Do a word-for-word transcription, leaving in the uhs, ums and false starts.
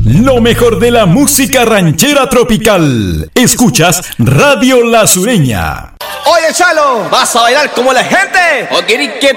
Lo mejor de la música ranchera tropical. Escuchas Radio La Sureña. Oye, Chalo, ¿vas a bailar como la gente o querés que